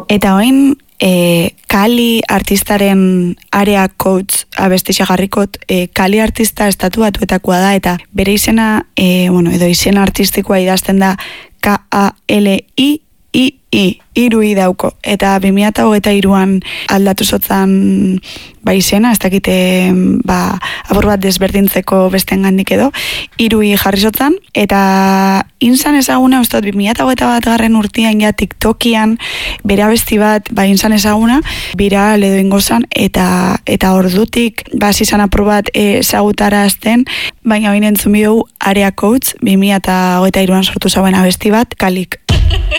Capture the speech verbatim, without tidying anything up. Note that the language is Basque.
Eta oin, e, Kali artistaren Area Coach abestixa jarrikot, e, Kali artista estatu batuetakoa da, eta bere izena, e, bueno, edo izen artistikoa idazten da K A L I I I, irui dauko. Eta bi mila hogeita hiruan aldatu zotzan ba izena, ez dakite ba, apur bat desberdintzeko bestengandik edo, irui jarri zotzan, eta inzan ezaguna, ustot, bi mila hogeita bat garren urtean ja TikTokian bere abesti bat ba inzan ezaguna, bira ledo ingozan, eta eta ordutik ba izan apur bat ezagutara azten, baina baina entzun bideu Area Coach bi mila hogeita hiruan sortu zauen abesti bat, Kalik.